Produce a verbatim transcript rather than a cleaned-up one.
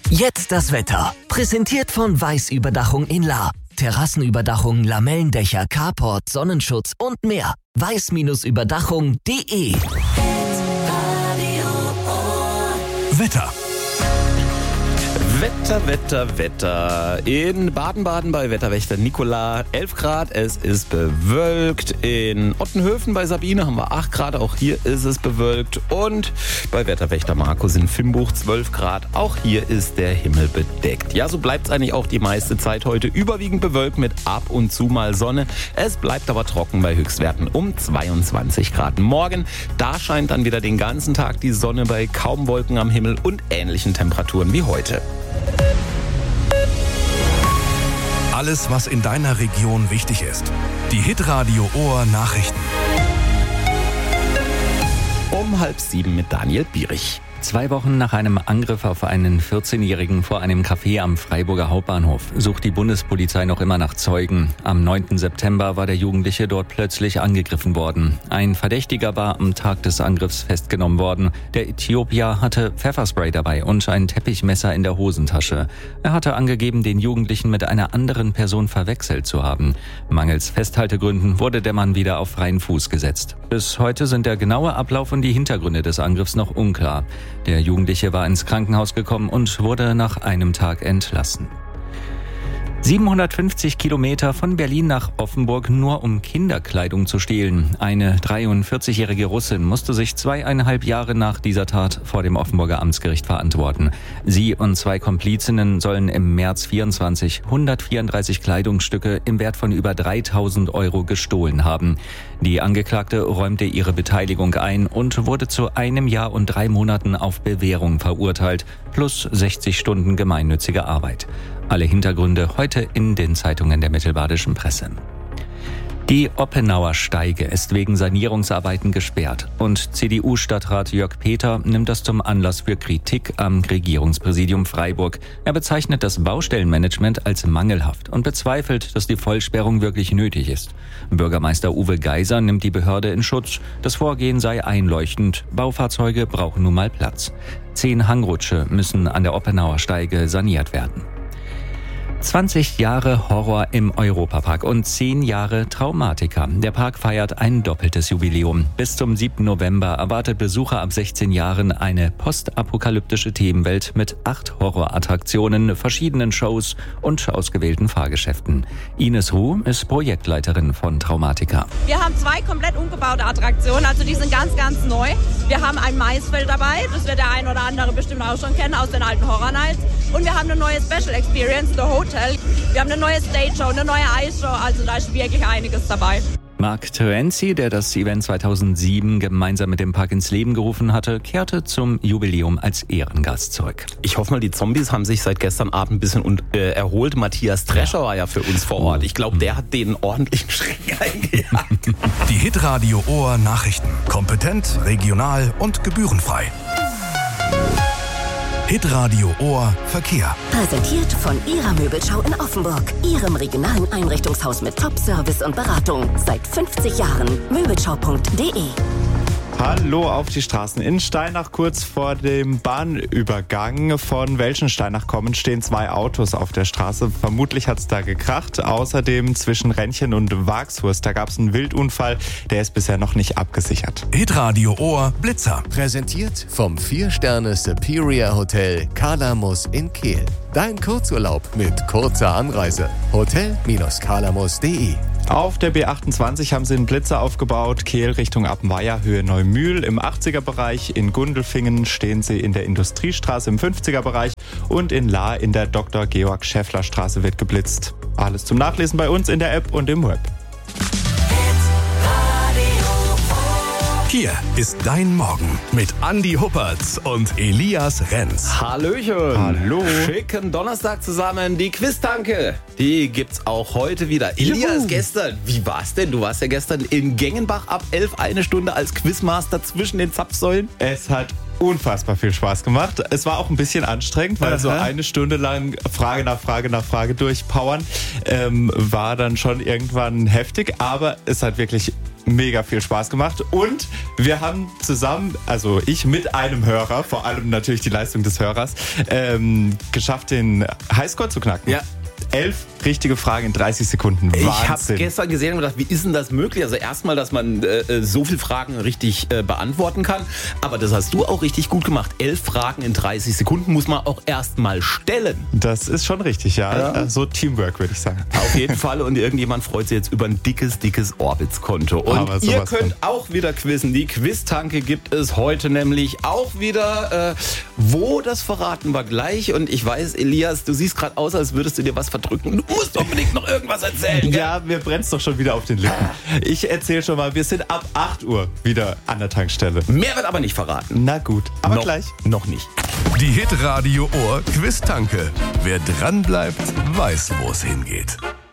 Jetzt das Wetter. Präsentiert von Weiß Überdachung in Lahr. Terrassenüberdachung, Lamellendächer, Carport, Sonnenschutz und mehr. weiß Überdachung punkt de. Wetter. Wetter, Wetter, Wetter. In Baden-Baden bei Wetterwächter Nicola elf Grad, es ist bewölkt. In Ottenhöfen bei Sabine haben wir acht Grad, auch hier ist es bewölkt. Und bei Wetterwächter Markus in Fimbuch zwölf Grad, auch hier ist der Himmel bedeckt. Ja, so bleibt es eigentlich auch die meiste Zeit heute. Überwiegend bewölkt mit ab und zu mal Sonne. Es bleibt aber trocken bei Höchstwerten um zweiundzwanzig Grad. Morgen, da scheint dann wieder den ganzen Tag die Sonne bei kaum Wolken am Himmel und ähnlichen Temperaturen wie heute. Alles, was in deiner Region wichtig ist. Die Hitradio Ohr Nachrichten. Um halb sieben mit Daniel Bierich. Zwei Wochen nach einem Angriff auf einen vierzehnjährigen vor einem Café am Freiburger Hauptbahnhof sucht die Bundespolizei noch immer nach Zeugen. Am neunten September war der Jugendliche dort plötzlich angegriffen worden. Ein Verdächtiger war am Tag des Angriffs festgenommen worden. Der Äthiopier hatte Pfefferspray dabei und ein Teppichmesser in der Hosentasche. Er hatte angegeben, den Jugendlichen mit einer anderen Person verwechselt zu haben. Mangels Festhaltegründen wurde der Mann wieder auf freien Fuß gesetzt. Bis heute sind der genaue Ablauf und die Hintergründe des Angriffs noch unklar. Der Jugendliche war ins Krankenhaus gekommen und wurde nach einem Tag entlassen. siebenhundertfünfzig Kilometer von Berlin nach Offenburg nur um Kinderkleidung zu stehlen. Eine dreiundvierzigjährige Russin musste sich zweieinhalb Jahre nach dieser Tat vor dem Offenburger Amtsgericht verantworten. Sie und zwei Komplizinnen sollen im März vierundzwanzig hundertvierunddreißig Kleidungsstücke im Wert von über dreitausend Euro gestohlen haben. Die Angeklagte räumte ihre Beteiligung ein und wurde zu einem Jahr und drei Monaten auf Bewährung verurteilt, plus sechzig Stunden gemeinnützige Arbeit. Alle Hintergründe heute in den Zeitungen der mittelbadischen Presse. Die Oppenauer Steige ist wegen Sanierungsarbeiten gesperrt und C D U-Stadtrat Jörg Peter nimmt das zum Anlass für Kritik am Regierungspräsidium Freiburg. Er bezeichnet das Baustellenmanagement als mangelhaft und bezweifelt, dass die Vollsperrung wirklich nötig ist. Bürgermeister Uwe Geiser nimmt die Behörde in Schutz. Das Vorgehen sei einleuchtend. Baufahrzeuge brauchen nun mal Platz. Zehn Hangrutsche müssen an der Oppenauer Steige saniert werden. zwanzig Jahre Horror im Europapark und zehn Jahre Traumatiker. Der Park feiert ein doppeltes Jubiläum. Bis zum siebten November erwartet Besucher ab sechzehn Jahren eine postapokalyptische Themenwelt mit acht Horrorattraktionen, verschiedenen Shows und ausgewählten Fahrgeschäften. Ines Hu ist Projektleiterin von Traumatiker. Wir haben zwei komplett umgebaute Attraktionen, also die sind ganz, ganz neu. Wir haben ein Maisfeld dabei, das wird der ein oder andere bestimmt auch schon kennen aus den alten Horror Nights. Und wir haben eine neue Special Experience, The Hotel. Wir haben eine neue Stage Show, eine neue Eisshow, also da ist wirklich einiges dabei. Mark Terenzi, der das Event zweitausendsieben gemeinsam mit dem Park ins Leben gerufen hatte, kehrte zum Jubiläum als Ehrengast zurück. Ich hoffe mal, die Zombies haben sich seit gestern Abend ein bisschen und, äh, erholt. Matthias Drescher war ja für uns vor Ort. Ich glaube, der hat den ordentlichen Schreck eingejagt. Die Hitradio Ohr Nachrichten. Kompetent, regional und gebührenfrei. Hitradio Ohr Verkehr. Präsentiert von Ihrer Möbelschau in Offenburg. Ihrem regionalen Einrichtungshaus mit Top-Service und Beratung. Seit fünfzig Jahren. Möbelschau punkt de. Hallo auf die Straßen. In Steinach, kurz vor dem Bahnübergang von Welschenstein nach Kommen, stehen zwei Autos auf der Straße. Vermutlich hat es da gekracht. Außerdem zwischen Rennchen und Wagshurst, da gab es einen Wildunfall. Der ist bisher noch nicht abgesichert. Hitradio Ohr Blitzer. Präsentiert vom vier Sterne Superior Hotel Kalamus in Kehl. Dein Kurzurlaub mit kurzer Anreise. hotel Kalamus punkt de. Auf der B achtundzwanzig haben sie einen Blitzer aufgebaut, Kehl Richtung Appenweier, Höhe Neumühl. Im achtziger-Bereich in Gundelfingen stehen sie in der Industriestraße im fünfziger-Bereich und in Lahr in der Doktor Georg Schäffler Straße wird geblitzt. Alles zum Nachlesen bei uns in der App und im Web. Hier ist dein Morgen mit Andi Huppertz und Elias Renz. Hallöchen. Hallo. Schicken Donnerstag zusammen. Die Quiztanke, die gibt's auch heute wieder. Elias, Juhu. gestern, wie war's denn? Du warst ja gestern in Gengenbach ab elf eine Stunde als Quizmaster zwischen den Zapfsäulen. Es hat unfassbar viel Spaß gemacht. Es war auch ein bisschen anstrengend, weil Aha. so eine Stunde lang Frage nach Frage nach Frage durchpowern ähm, war dann schon irgendwann heftig. Aber es hat wirklich mega viel Spaß gemacht. Und wir haben zusammen, also ich mit einem Hörer, vor allem natürlich die Leistung des Hörers, ähm, geschafft, den Highscore zu knacken. Ja. Elf richtige Fragen in dreißig Sekunden. Wahnsinn. Ich habe gestern gesehen und gedacht, wie ist denn das möglich? Also erstmal, dass man äh, so viele Fragen richtig äh, beantworten kann. Aber das hast du auch richtig gut gemacht. Elf Fragen in dreißig Sekunden muss man auch erstmal stellen. Das ist schon richtig, ja. Ja. So Teamwork, würde ich sagen. Auf jeden Fall. Und irgendjemand freut sich jetzt über ein dickes, dickes Orbitz-Konto. Und Aber ihr sowas könnt von. auch wieder quizzen. Die Quiztanke gibt es heute nämlich auch wieder. Äh, wo, das verraten wir gleich. Und ich weiß, Elias, du siehst gerade aus, als würdest du dir was verdrücken. Du musst unbedingt noch irgendwas erzählen. Gell? Ja, mir brennt's doch schon wieder auf den Lippen. Ich erzähle schon mal, wir sind ab acht Uhr wieder an der Tankstelle. Mehr wird aber nicht verraten. Na gut, aber noch, gleich. Noch nicht. Die Hitradio Ohr Quiztanke. Wer dran bleibt, weiß, wo es hingeht.